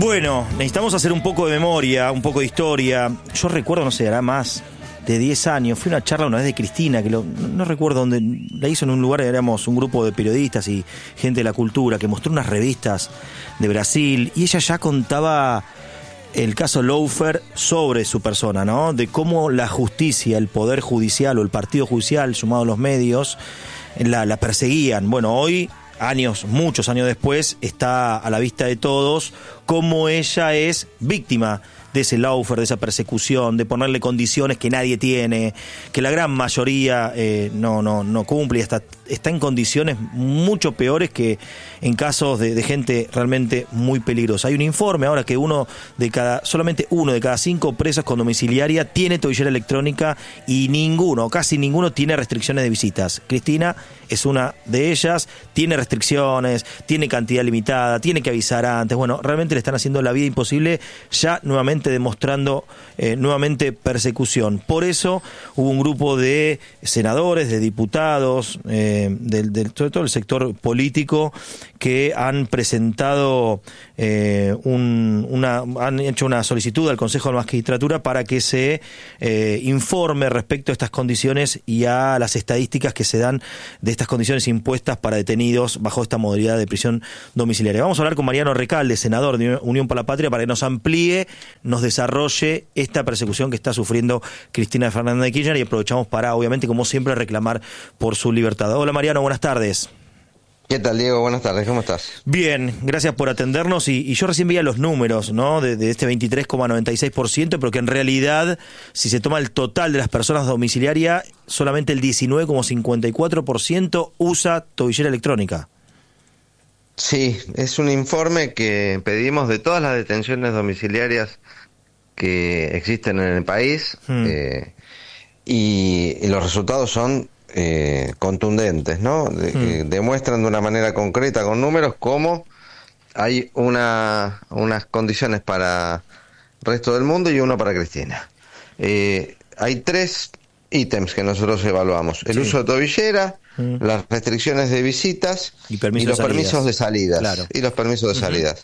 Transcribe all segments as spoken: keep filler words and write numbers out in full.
Bueno, necesitamos hacer un poco de memoria, un poco de historia. Yo recuerdo, no sé, era más de diez años. Fui a una charla una vez de Cristina, que lo, no recuerdo dónde, la hizo en un lugar, éramos un grupo de periodistas y gente de la cultura, que mostró unas revistas de Brasil, y ella ya contaba el caso Lawfare sobre su persona, ¿no? De cómo la justicia, el poder judicial o el partido judicial, sumado a los medios, la, la perseguían. Bueno, hoy, años, muchos años después, está a la vista de todos cómo ella es víctima de ese lawfare, de esa persecución, de ponerle condiciones que nadie tiene, que la gran mayoría eh, no, no, no cumple y hasta está en condiciones mucho peores que en casos de, de gente realmente muy peligrosa. Hay un informe ahora que uno de cada, solamente uno de cada cinco presos con domiciliaria tiene tobillera electrónica y ninguno, casi ninguno, tiene restricciones de visitas. Cristina es una de ellas, tiene restricciones, tiene cantidad limitada, tiene que avisar antes. Bueno, realmente le están haciendo la vida imposible, ya nuevamente demostrando eh, nuevamente persecución. Por eso hubo un grupo de senadores, de diputados, eh, del, del, sobre todo el sector político, que han presentado eh, un, una, han hecho una solicitud al Consejo de la Magistratura para que se eh, informe respecto a estas condiciones y a las estadísticas que se dan de estas condiciones impuestas para detenidos bajo esta modalidad de prisión domiciliaria. Vamos a hablar con Mariano Recalde, senador de Unión por la Patria, para que nos amplíe, nos desarrolle esta persecución que está sufriendo Cristina Fernández de Kirchner, y aprovechamos para, obviamente, como siempre, reclamar por su libertad. Hola Mariano, buenas tardes. ¿Qué tal, Diego? Buenas tardes, ¿cómo estás? Bien, gracias por atendernos, y, y yo recién veía los números, ¿no?, de, de este veintitrés coma noventa y seis por ciento, pero que en realidad, si se toma el total de las personas domiciliarias, solamente el diecinueve coma cincuenta y cuatro por ciento usa tobillera electrónica. Sí, es un informe que pedimos de todas las detenciones domiciliarias que existen en el país, hmm. eh, y, y los resultados son eh, contundentes, ¿no? De, hmm. eh, demuestran de una manera concreta, con números, cómo hay una unas condiciones para el resto del mundo y uno para Cristina. Eh, hay tres ítems que nosotros evaluamos: el sí. uso de tobillera, mm. las restricciones de visitas y, y los permisos de salidas. Claro. Y los permisos de uh-huh. salidas.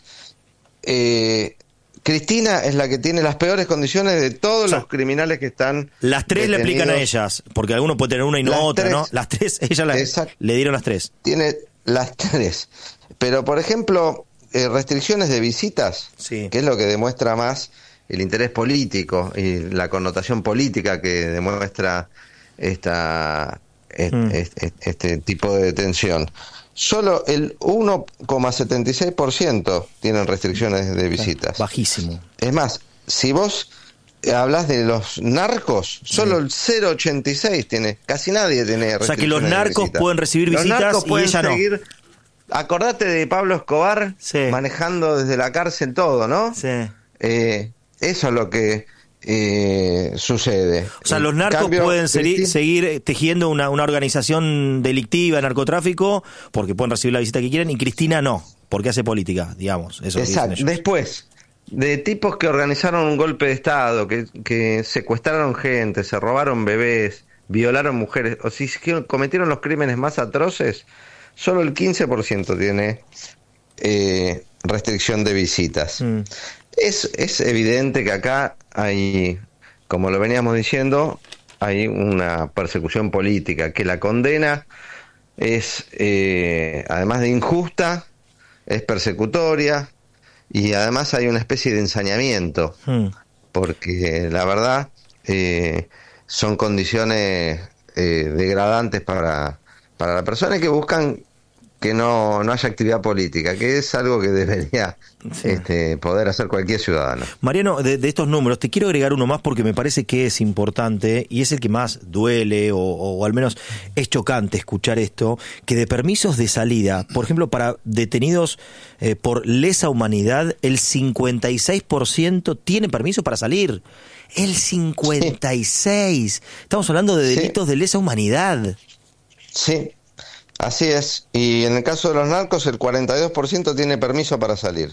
Eh, Cristina es la que tiene las peores condiciones de todos o sea, los criminales que están Las tres detenidos. Le aplican a ellas, porque alguno puede tener una y no las otra, tres, ¿no? Las tres, ella la, le dieron las tres. Tiene las tres. Pero, por ejemplo, eh, restricciones de visitas, sí. que es lo que demuestra más el interés político y la connotación política que demuestra esta, este, mm. este, este tipo de detención. Solo el uno coma setenta y seis por ciento tienen restricciones de visitas. Bajísimo. Es más, si vos hablas de los narcos, solo sí. el cero coma ochenta y seis tiene, casi nadie tiene restricciones. O sea que los narcos pueden recibir visitas los narcos y pueden ella seguir, no. Acordate de Pablo Escobar sí. manejando desde la cárcel todo, ¿no? Sí. Eh, eso es lo que eh, sucede. O sea, los narcos cambio, pueden seguir, seguir tejiendo una, una organización delictiva, narcotráfico, porque pueden recibir la visita que quieren, y Cristina no, porque hace política, digamos. Eso exacto. Después, de tipos que organizaron un golpe de Estado, que, que secuestraron gente, se robaron bebés, violaron mujeres, o si cometieron los crímenes más atroces, solo el quince por ciento tiene eh, restricción de visitas. Mm. Es, es evidente que acá hay, como lo veníamos diciendo, hay una persecución política, que la condena es, eh, además de injusta, es persecutoria, y además hay una especie de ensañamiento, hmm. porque la verdad eh, son condiciones eh, degradantes para, para la persona, que buscan que no, no haya actividad política, que es algo que debería sí. este, poder hacer cualquier ciudadano. Mariano, de, de estos números, te quiero agregar uno más porque me parece que es importante y es el que más duele, o, o al menos es chocante escuchar esto, que de permisos de salida, por ejemplo, para detenidos eh, por lesa humanidad, el cincuenta y seis por ciento tiene permiso para salir. El cincuenta y seis por ciento. Sí. Estamos hablando de delitos sí. de lesa humanidad. Sí. Así es, y en el caso de los narcos el cuarenta y dos por ciento tiene permiso para salir.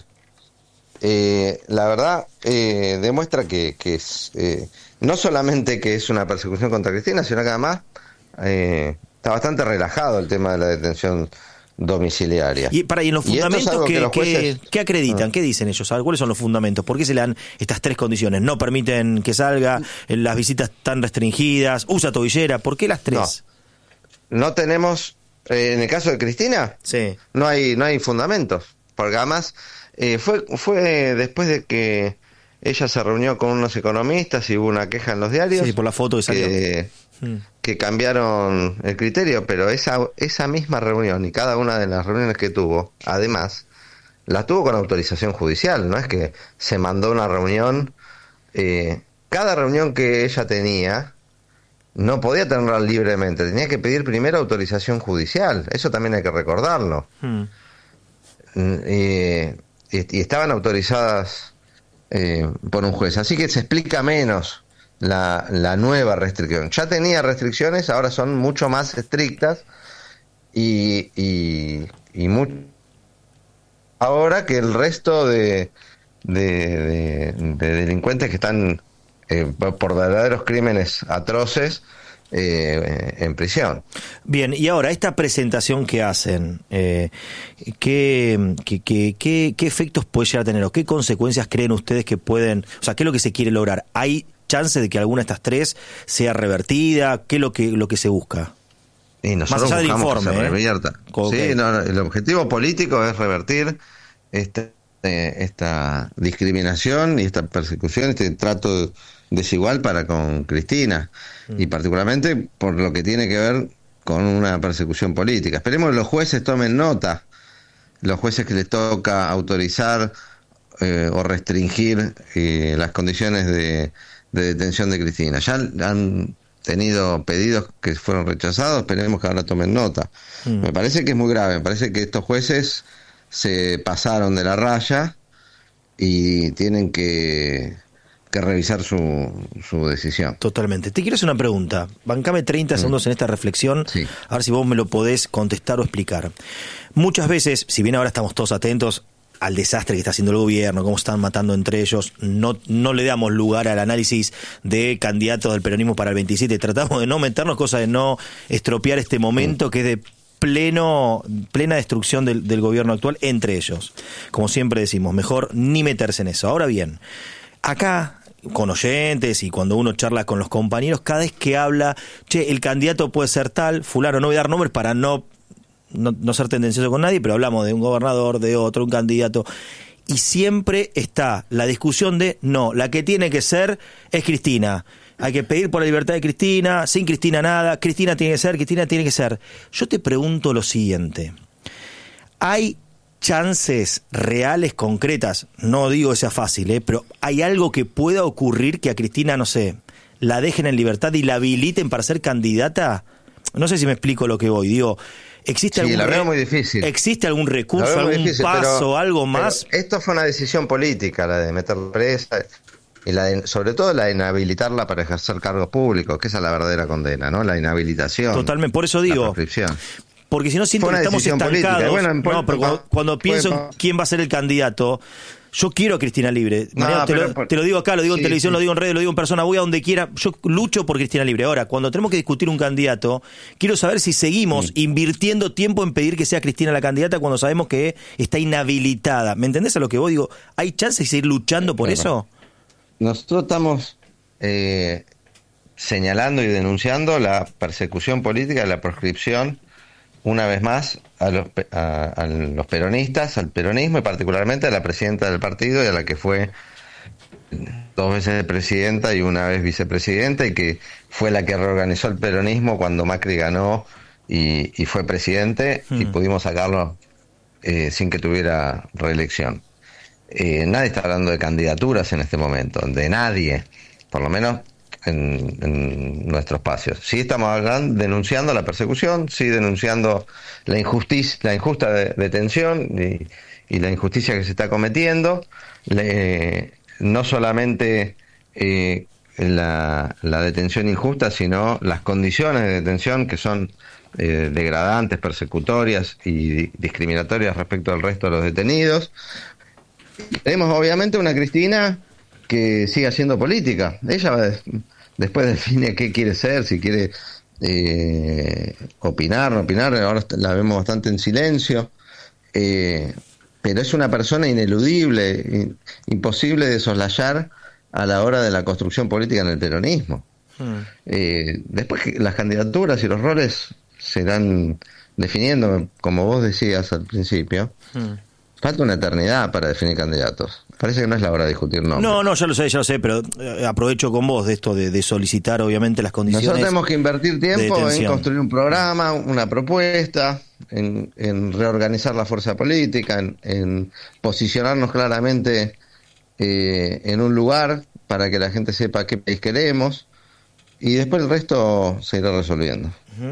Eh, la verdad eh, demuestra que, que es eh, no solamente que es una persecución contra Cristina, sino que además eh, está bastante relajado el tema de la detención domiciliaria. Y para y en los Y esto es fundamentos, algo ¿qué, que los jueces- qué- qué acreditan? Ah. ¿Qué dicen ellos? A ver, ¿cuáles son los fundamentos? ¿Por qué se le dan estas tres condiciones? No permiten que salga, eh, las visitas tan restringidas, usa tobillera. ¿Por qué las tres? No, no tenemos, eh, en el caso de Cristina, Sí. no hay no hay fundamentos, porque además eh, fue fue después de que ella se reunió con unos economistas y hubo una queja en los diarios Sí, por la foto que salió. que, Mm. que cambiaron el criterio, pero esa esa misma reunión y cada una de las reuniones que tuvo, además, la tuvo con autorización judicial, no es que se mandó una reunión, eh, cada reunión que ella tenía no podía tenerla libremente, tenía que pedir primero autorización judicial, eso también hay que recordarlo. Mm. Eh, y, y estaban autorizadas eh, por un juez, así que se explica menos la, la nueva restricción. Ya tenía restricciones, ahora son mucho más estrictas y, y, y mu- ahora que el resto de, de, de, de delincuentes que están eh, por verdaderos crímenes atroces eh, en prisión. Bien, y ahora, esta presentación que hacen, eh, ¿qué, qué, qué, qué, qué efectos puede llegar a tener o qué consecuencias creen ustedes que pueden, o sea, qué es lo que se quiere lograr? ¿Hay chance de que alguna de estas tres sea revertida? ¿Qué es lo que, lo que se busca? Y nosotros Más allá del buscamos informe, que se ¿eh? revierta. Okay. Sí, no, no, el objetivo político es revertir esta, eh, esta discriminación y esta persecución, este trato desigual para con Cristina, mm. y particularmente por lo que tiene que ver con una persecución política. Esperemos que los jueces tomen nota, los jueces que les toca autorizar eh, o restringir eh, las condiciones de, de detención de Cristina. Ya han tenido pedidos que fueron rechazados, esperemos que ahora tomen nota. Mm. Me parece que es muy grave, me parece que estos jueces se pasaron de la raya y tienen que, que revisar su, su decisión. Totalmente. Te quiero hacer una pregunta. Bancame treinta mm. segundos en esta reflexión, sí. A ver si vos me lo podés contestar o explicar. Muchas veces, si bien ahora estamos todos atentos al desastre que está haciendo el gobierno, cómo están matando entre ellos, no, no le damos lugar al análisis de candidatos del peronismo para el veintisiete, tratamos de no meternos, cosa de no estropear este momento mm. que es de pleno plena destrucción del, del gobierno actual entre ellos. Como siempre decimos, mejor ni meterse en eso. Ahora bien, acá, con oyentes y cuando uno charla con los compañeros, cada vez que habla, che, el candidato puede ser tal, fulano, no voy a dar nombres para no No, no ser tendencioso con nadie, pero hablamos de un gobernador, de otro, un candidato, y siempre está la discusión de, no, la que tiene que ser es Cristina, hay que pedir por la libertad de Cristina, sin Cristina nada, Cristina tiene que ser, Cristina tiene que ser. Yo te pregunto lo siguiente, ¿hay chances reales, concretas, no digo que sea fácil, ¿eh? pero hay algo que pueda ocurrir que a Cristina, no sé, la dejen en libertad y la habiliten para ser candidata? No sé si me explico lo que voy, digo, ¿existe, sí, algún, la veo muy difícil. ¿existe algún recurso, algún difícil, paso, pero, algo más? Esto fue una decisión política, la de meter presa, y la de, sobre todo la de inhabilitarla para ejercer cargos públicos, que esa es la verdadera condena, ¿no? La inhabilitación. Totalmente, por eso digo. La proscripción. Porque si no siento que estamos estancados. Bueno, no, pero cuando, cuando pienso en quién va a ser el candidato, yo quiero a Cristina Libre. No, Mariano, te, pero, lo, por... te lo digo acá, lo digo sí, en televisión, sí. lo digo en redes, lo digo en persona, voy a donde quiera. Yo lucho por Cristina Libre. Ahora, cuando tenemos que discutir un candidato, quiero saber si seguimos sí. invirtiendo tiempo en pedir que sea Cristina la candidata cuando sabemos que está inhabilitada. ¿Me entendés a lo que vos digo? ¿Hay chance de seguir luchando por claro. eso? Nosotros estamos eh, señalando y denunciando la persecución política, la proscripción, una vez más, a los, a, a los peronistas, al peronismo y particularmente a la presidenta del partido y a la que fue dos veces presidenta y una vez vicepresidenta y que fue la que reorganizó el peronismo cuando Macri ganó y, y fue presidente hmm. y pudimos sacarlo eh, sin que tuviera reelección. Eh, nadie está hablando de candidaturas en este momento, de nadie, por lo menos en, en nuestro espacio. Sí estamos hablando, denunciando la persecución, sí denunciando la injusticia, la injusta de, detención y, y la injusticia que se está cometiendo. Le, no solamente eh, la, la detención injusta, sino las condiciones de detención que son eh, degradantes, persecutorias y discriminatorias respecto al resto de los detenidos. Tenemos obviamente una Cristina que sigue haciendo política. Ella después define qué quiere ser, si quiere eh, opinar, opinar, ahora la vemos bastante en silencio, eh, pero es una persona ineludible, in, imposible de soslayar a la hora de la construcción política en el peronismo. Hmm. Eh, después que las candidaturas y los roles se irán definiendo, como vos decías al principio. Hmm. Falta una eternidad para definir candidatos. Parece que no es la hora de discutir nombres. No, no, ya lo sé, ya lo sé, pero eh, aprovecho con vos de esto de, de solicitar obviamente las condiciones. Nosotros tenemos que invertir tiempo en construir un programa, una propuesta, en, en reorganizar la fuerza política, en, en posicionarnos claramente eh, en un lugar para que la gente sepa qué país queremos, y después el resto se irá resolviendo.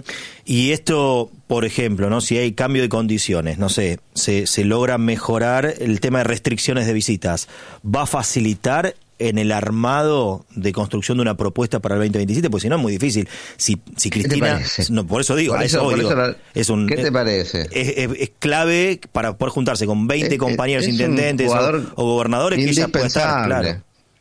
Y esto, por ejemplo, ¿no? Si hay cambio de condiciones, no sé, se, se logra mejorar el tema de restricciones de visitas, ¿va a facilitar en el armado de construcción de una propuesta para el veinte veintisiete? Pues si no es muy difícil. Si, si Cristina, no, por eso digo, por eso, eso, por digo eso la, es un, ¿qué te parece? Es, es, es clave para poder juntarse con veinte es, compañeros es intendentes o, o gobernadores que ella pueda estar, claro.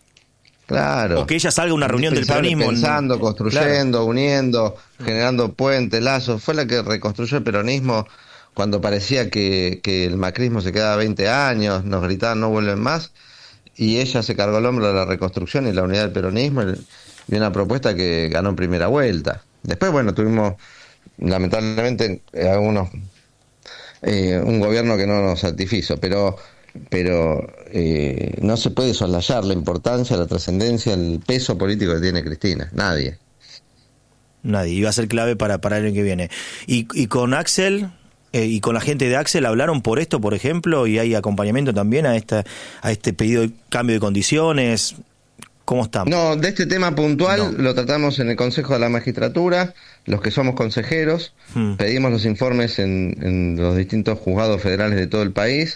Claro. O que ella salga a una reunión del peronismo. Pensando, construyendo, claro, uniendo, generando puentes, lazos. Fue la que reconstruyó el peronismo cuando parecía que, que el macrismo se quedaba veinte años, nos gritaban no vuelven más, y ella se cargó el hombro de la reconstrucción y la unidad del peronismo y una propuesta que ganó en primera vuelta. Después, bueno, tuvimos lamentablemente algunos eh, un gobierno que no nos satisfizo, pero pero eh, no se puede soslayar la importancia, la trascendencia, el peso político que tiene Cristina. Nadie. Nadie. Y va a ser clave para, para el año que viene. Y, y con Axel eh, y con la gente de Axel hablaron por esto, por ejemplo, y hay acompañamiento también a esta a este pedido de cambio de condiciones. ¿Cómo estamos? No, de este tema puntual no. Lo tratamos en el Consejo de la Magistratura, los que somos consejeros, hmm. pedimos los informes en, en los distintos juzgados federales de todo el país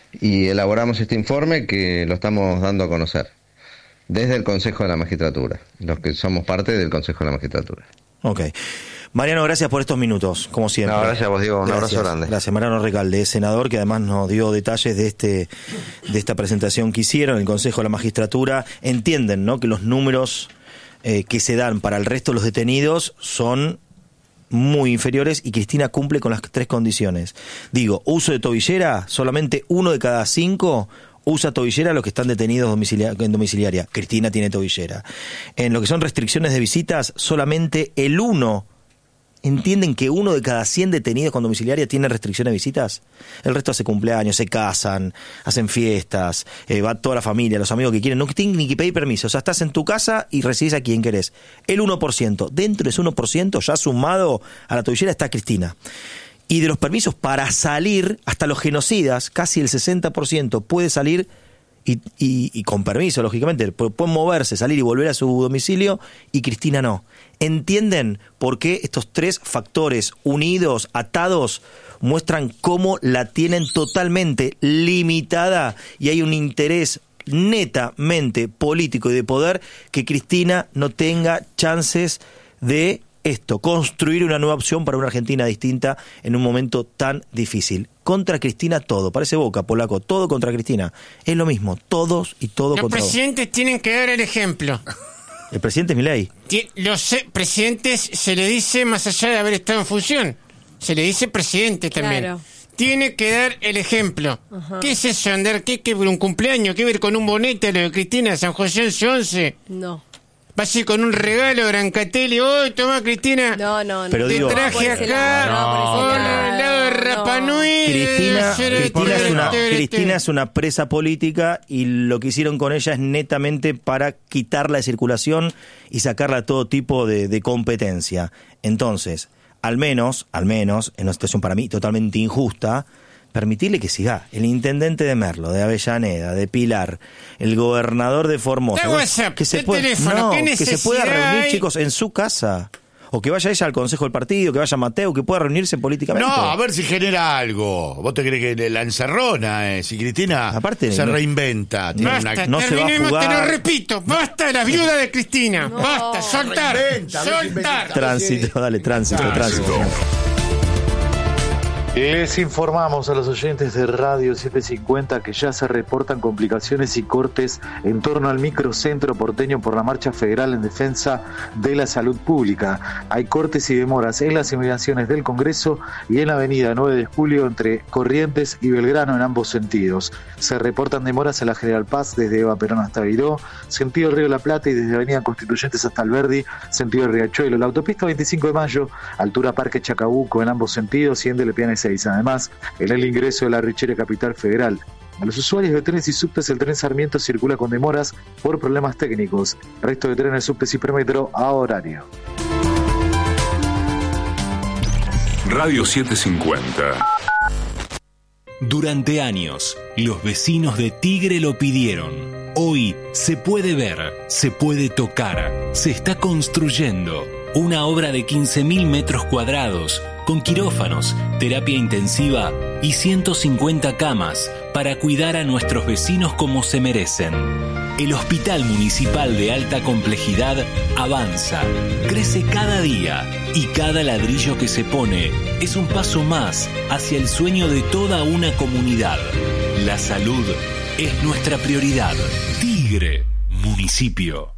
y elaboramos este informe que lo estamos dando a conocer desde el Consejo de la Magistratura, los que somos parte del Consejo de la Magistratura. Ok. Mariano, gracias por estos minutos, como siempre. No, gracias a vos, Diego, un gracias, abrazo grande. Gracias, Mariano Recalde, senador, que además nos dio detalles de este de esta presentación que hicieron en el Consejo de la Magistratura. Entienden, ¿no?, que los números eh, que se dan para el resto de los detenidos son muy inferiores y Cristina cumple con las tres condiciones. Digo, uso de tobillera, solamente uno de cada cinco usa tobillera los que están detenidos domicilia- en domiciliaria. Cristina tiene tobillera. En lo que son restricciones de visitas, solamente el uno. ¿Entienden que uno de cada cien detenidos con domiciliaria tiene restricciones de visitas? El resto hace cumpleaños, se casan, hacen fiestas, eh, va toda la familia, los amigos que quieren, no tienen ni que pedir permiso. O sea, estás en tu casa y recibes a quien querés. El uno por ciento. Dentro de ese uno por ciento, ya sumado a la tobillera, está Cristina. Y de los permisos para salir, hasta los genocidas, casi el sesenta por ciento puede salir y, y, y con permiso, lógicamente, pueden moverse, salir y volver a su domicilio, y Cristina no. ¿Entienden por qué estos tres factores unidos, atados, muestran cómo la tienen totalmente limitada y hay un interés netamente político y de poder que Cristina no tenga chances de esto, construir una nueva opción para una Argentina distinta en un momento tan difícil? Contra Cristina todo, parece Boca, Polaco, todo contra Cristina. Es lo mismo, todos y todo Los contra Los presidentes vos. Tienen que dar el ejemplo. El presidente es Milei. Los presidentes se le dice, más allá de haber estado en función, se le dice presidente también. Claro. Tiene que dar el ejemplo. Ajá. ¿Qué es eso, andar? ¿Qué, qué un cumpleaños? ¿Qué ver con un bonete lo de Cristina, San José once once? No. Vas a ir con un regalo, Brancatelli. ¡Hoy, toma, Cristina! No, no, no. Pero te digo, traje no, acá, no, por el lado de Rapanui. Cristina, Cristina, es una, Cristina es una presa política y lo que hicieron con ella es netamente para quitarla de circulación y sacarla a todo tipo de, de competencia. Entonces, al menos, al menos, en una situación para mí totalmente injusta, permitirle que siga el intendente de Merlo, de Avellaneda, de Pilar, el gobernador de Formosa, de WhatsApp, que se de puede, teléfono, no, ¿qué que se pueda reunir, hay? chicos, en su casa, o que vaya ella al consejo del partido, que vaya Mateo, que pueda reunirse políticamente. No, a ver si genera algo. ¿Vos te crees que la encerrona, eh? Si Cristina Aparte, se no, reinventa, tiene basta, una... no se va a jugar. Te lo repito, basta la viuda de Cristina, no, basta, soltar, reinventa, soltar. Tránsito, dale, tránsito, tránsito. tránsito. Les informamos a los oyentes de Radio setecientos cincuenta que ya se reportan complicaciones y cortes en torno al microcentro porteño por la marcha federal en defensa de la salud pública. Hay cortes y demoras en las inmediaciones del Congreso y en la avenida nueve de julio entre Corrientes y Belgrano en ambos sentidos. Se reportan demoras en la General Paz desde Eva Perón hasta Viró, sentido Río de la Plata, y desde avenida Constituyentes hasta Alberdi, sentido Riachuelo. La autopista veinticinco de mayo, altura Parque Chacabuco en ambos sentidos y en Delepiane seis. Además, en el ingreso de la Richera Capital Federal. A los usuarios de trenes y subtes, el tren Sarmiento circula con demoras por problemas técnicos. Resto de trenes, subtes y premetro a horario. Radio setecientos cincuenta. Durante años, los vecinos de Tigre lo pidieron. Hoy se puede ver, se puede tocar, se está construyendo una obra de quince mil metros cuadrados con quirófanos, terapia intensiva y ciento cincuenta camas para cuidar a nuestros vecinos como se merecen. El Hospital Municipal de Alta Complejidad avanza, crece cada día y cada ladrillo que se pone es un paso más hacia el sueño de toda una comunidad. La salud es nuestra prioridad. Tigre, municipio.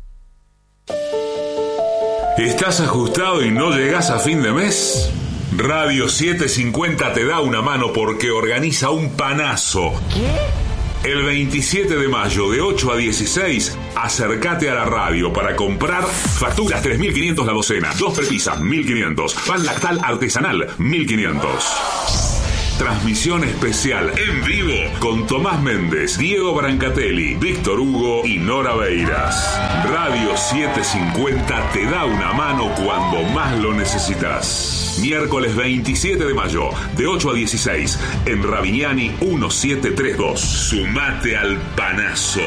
¿Estás ajustado y no llegás a fin de mes? Radio setecientos cincuenta te da una mano porque organiza un panazo. ¿Qué? El veintisiete de mayo de ocho a dieciséis, acércate a la radio para comprar facturas tres mil quinientos la docena, dos prepisas mil quinientos, pan lactal artesanal mil quinientos. Transmisión especial en vivo con Tomás Méndez, Diego Brancatelli, Víctor Hugo y Nora Beiras. Radio setecientos cincuenta te da una mano cuando más lo necesitas. Miércoles veintisiete de mayo, de ocho a dieciséis, en Ravignani diecisiete treinta y dos. Sumate al panazo.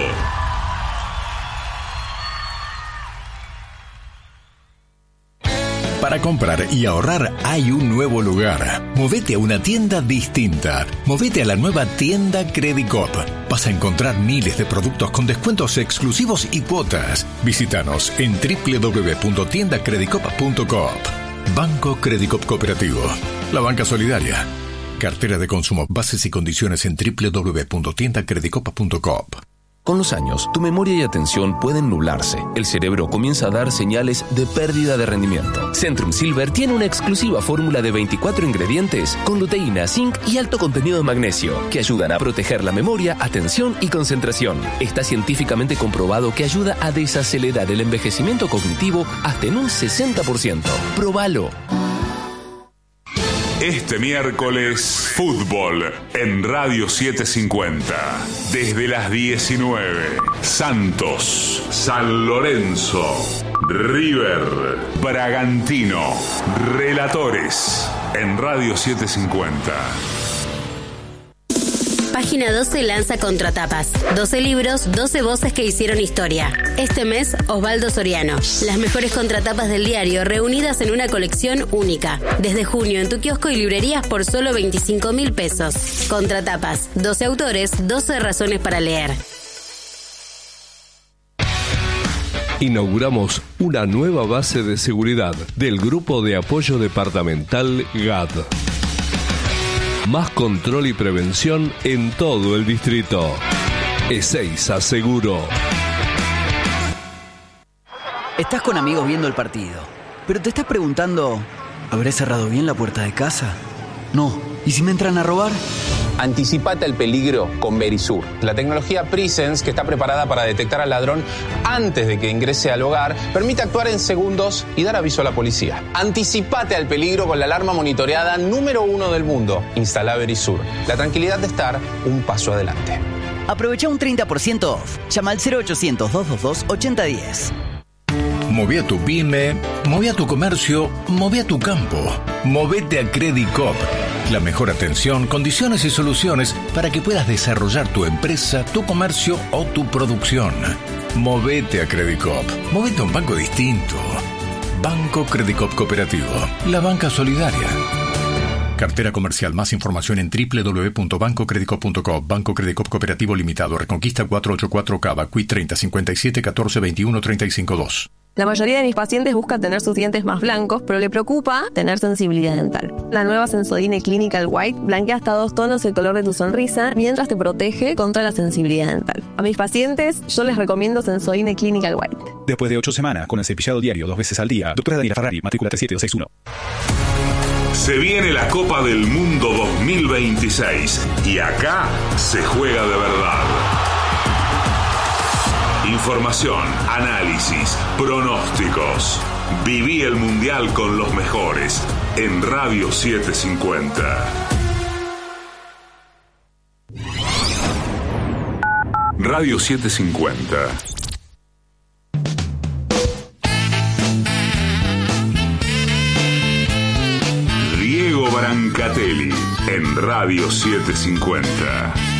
Para comprar y ahorrar hay un nuevo lugar. Movete a una tienda distinta. Movete a la nueva tienda Credicop. Vas a encontrar miles de productos con descuentos exclusivos y cuotas. Visítanos en doble u doble u doble u punto tienda credicop punto coop. Banco Credicop Cooperativo. La banca solidaria. Cartera de consumo. Bases y condiciones en doble u doble u doble u punto tienda credicop punto coop. Con los años, tu memoria y atención pueden nublarse. El cerebro comienza a dar señales de pérdida de rendimiento. Centrum Silver tiene una exclusiva fórmula de veinticuatro ingredientes con luteína, zinc y alto contenido de magnesio que ayudan a proteger la memoria, atención y concentración. Está científicamente comprobado que ayuda a desacelerar el envejecimiento cognitivo hasta en un sesenta por ciento. ¡Próbalo! Este miércoles, fútbol en Radio setecientos cincuenta. Desde las diecinueve, Santos, San Lorenzo, River, Bragantino. Relatores en Radio setecientos cincuenta. Página doce lanza Contratapas. doce libros, doce voces que hicieron historia. Este mes, Osvaldo Soriano. Las mejores contratapas del diario reunidas en una colección única. Desde junio en tu kiosco y librerías por solo veinticinco mil pesos. Contratapas. doce autores, doce razones para leer. Inauguramos una nueva base de seguridad del Grupo de Apoyo Departamental G A D. Más control y prevención en todo el distrito. Ezeiza Seguro. Estás con amigos viendo el partido, pero te estás preguntando, ¿habré cerrado bien la puerta de casa? No. ¿Y si me entran a robar? Anticipate al peligro con Verisur, la tecnología Presence que está preparada para detectar al ladrón antes de que ingrese al hogar, permite actuar en segundos y dar aviso a la policía. Anticipate al peligro con la alarma monitoreada número uno del mundo. Instala Verisur, la tranquilidad de estar un paso adelante. Aprovecha un treinta por ciento off. Llama al cero ochocientos, doscientos veintidós, ochenta diez. Moví a tu pyme, moví a tu comercio, moví a tu campo. Movete a Credicop. La mejor atención, condiciones y soluciones para que puedas desarrollar tu empresa, tu comercio o tu producción. Movete a Credicop. Movete a un banco distinto. Banco Credicop Cooperativo. La banca solidaria. Cartera comercial. Más información en doble u doble u doble u punto banco credicop punto com. Banco Credicop Cooperativo Limitado. Reconquista cuatrocientos ochenta y cuatro Cava. Q I treinta cincuenta y siete catorce veintiuno treinta y cinco dos. La mayoría de mis pacientes busca tener sus dientes más blancos, pero le preocupa tener sensibilidad dental. La nueva Sensodyne Clinical White blanquea hasta dos tonos el color de tu sonrisa mientras te protege contra la sensibilidad dental. A mis pacientes yo les recomiendo Sensodyne Clinical White. Después de ocho semanas con el cepillado diario dos veces al día, doctora Daniela Ferrari, matrícula tres siete dos seis uno. Se viene la Copa del Mundo dos mil veintiséis y acá se juega de verdad. Información, análisis, pronósticos. Viví el Mundial con los mejores en Radio setecientos cincuenta. Radio setecientos cincuenta. Diego Brancatelli en Radio setecientos cincuenta.